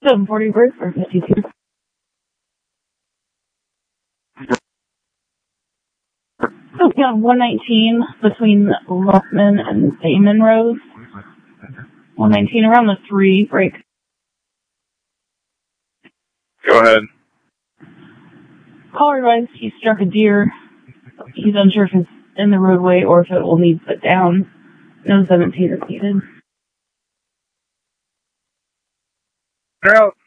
740 break for 52. Okay, on 119 between Luckman and Damon Road. 119 around the 3 break. Go ahead. Caller advised he struck a deer. He's unsure if it's in the roadway or if it will need put down. No 17 is needed. They're out.